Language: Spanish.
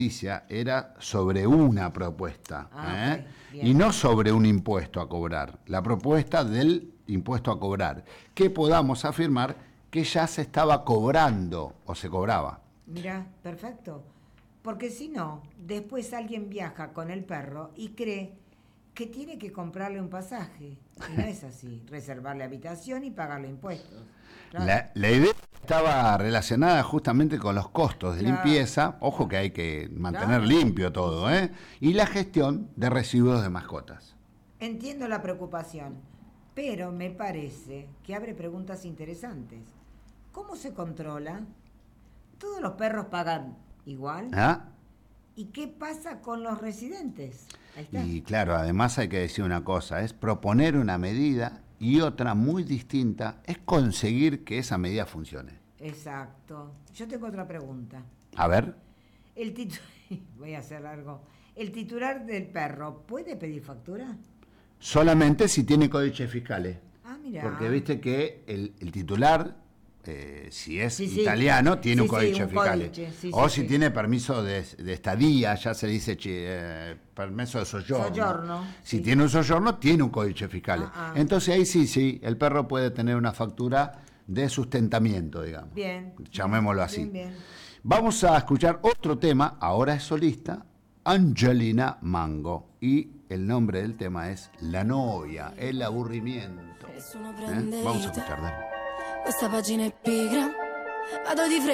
noticia era sobre una propuesta, Ok, bien. y no sobre un impuesto a cobrar. La propuesta del impuesto a cobrar, que podamos afirmar que ya se estaba cobrando o se cobraba. Mirá, perfecto. Porque si no, después alguien viaja con el perro y cree que tiene que comprarle un pasaje. Y no es así. Reservarle habitación y pagarle impuestos. Claro. La idea estaba relacionada justamente con los costos de Claro, limpieza, ojo claro. que hay que mantener Claro. limpio todo, y la gestión de residuos de mascotas. Entiendo la preocupación, pero me parece que abre preguntas interesantes. ¿Cómo se controla? ¿Todos los perros pagan igual? ¿Ah? ¿Y qué pasa con los residentes? Ahí está. Y claro, además hay que decir una cosa, es proponer una medida y otra muy distinta es conseguir que esa medida funcione. Exacto. Yo tengo otra pregunta. A ver, El Voy a hacer algo. ¿El titular del perro puede pedir factura? solamente si tiene códices fiscales, Ah, mira. porque viste que el titular, si es Sí, sí. italiano, tiene Sí, un sí, códice un fiscales. códice, sí, O sí, si sí. tiene permiso de estadía, ya se dice permiso de soggiorno. Soggiorno, Si sí. tiene un soggiorno, tiene un códice fiscales. Ah, ah. Entonces ahí sí, el perro puede tener una factura de sustentamiento, digamos. Bien. Llamémoslo así. Bien, bien. Vamos a escuchar otro tema, ahora es solista, Angelina Mango. Y el nombre del tema es La noia, el aburrimiento. Nessuno prende Vamos a vita. escuchar, dale. Questa pagina è pigra. Vado di fretta.